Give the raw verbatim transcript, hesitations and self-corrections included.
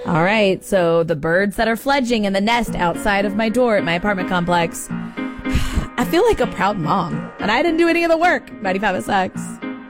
All right, so the birds that are fledging in the nest outside of my door at my apartment complex. I feel like a proud mom, and I didn't do any of the work. ninety-five at Sex.